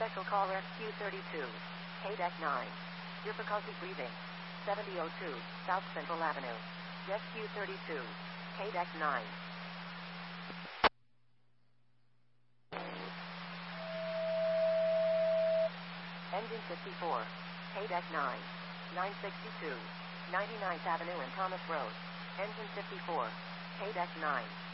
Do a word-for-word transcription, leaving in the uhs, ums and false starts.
Special call Rescue thirty-two. K deck nine. Difficulty breathing. seventy oh two, South Central Avenue. Rescue thirty-two. K deck nine. Engine fifty-four. K deck nine. nine sixty-two. ninety-ninth Avenue and Thomas Road. Engine fifty-four. K deck nine.